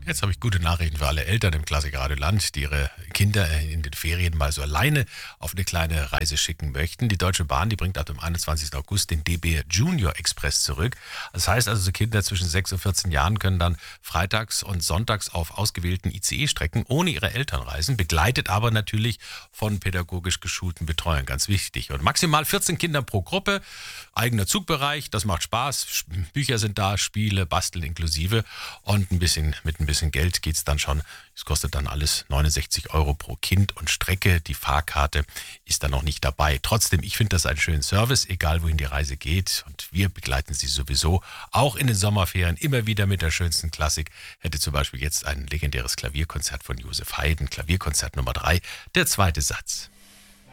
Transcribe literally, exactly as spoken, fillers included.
Jetzt habe ich gute Nachrichten für alle Eltern im Klassikradio Land, die ihre Kinder in den Ferien mal so alleine auf eine kleine Reise schicken möchten. Die Deutsche Bahn, die bringt ab dem einundzwanzigsten August den D B Junior Express zurück. Das heißt also, so Kinder zwischen sechs und vierzehn Jahren können dann freitags und sonntags auf ausgewählten I C E-Strecken ohne ihre Eltern reisen, begleitet aber natürlich von pädagogisch geschulten Betreuern, ganz wichtig. Und maximal vierzehn Kinder pro Gruppe, eigener Zugbereich, das macht Spaß, Bücher sind da, Spiele, Basteln inklusive und ein bisschen mit ein bisschen Geld geht es dann schon. Es kostet dann alles neunundsechzig Euro pro Kind und Strecke. Die Fahrkarte ist dann noch nicht dabei. Trotzdem, ich finde das einen schönen Service, egal wohin die Reise geht. Und wir begleiten Sie sowieso auch in den Sommerferien immer wieder mit der schönsten Klassik. Hätte zum Beispiel jetzt ein legendäres Klavierkonzert von Josef Haydn, Klavierkonzert Nummer drei, der zweite Satz.